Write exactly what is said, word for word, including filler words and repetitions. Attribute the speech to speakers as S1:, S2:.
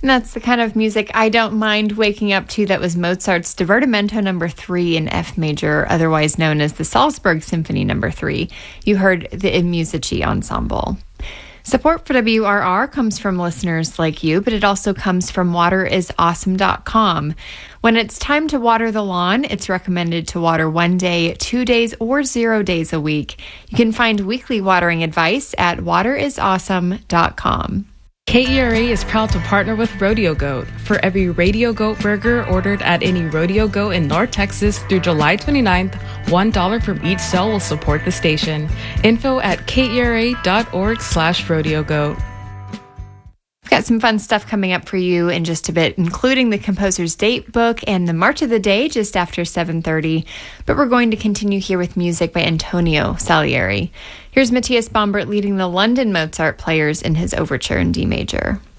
S1: And that's the kind of music I don't mind waking up to. That was Mozart's Divertimento number three in F major, otherwise known as the Salzburg Symphony number three. You heard the I Musici Ensemble. Support for W R R comes from listeners like you, but it also comes from water is awesome dot com. When it's time to water the lawn, it's recommended to water one day, two days, or zero days a week. You can find weekly watering advice at water is awesome dot com.
S2: K E R A is proud to partner with Rodeo Goat. For every Radio Goat burger ordered at any Rodeo Goat in North Texas through July twenty-ninth, one dollar from each sale will support the station. Info at kera.org slash Rodeo Goat.
S1: We've got some fun stuff coming up for you in just a bit, including the Composer's Date book and the March of the Day just after seven thirty. But we're going to continue here with music by Antonio Salieri. Here's Matthias Bombert leading the London Mozart players in his overture in D major.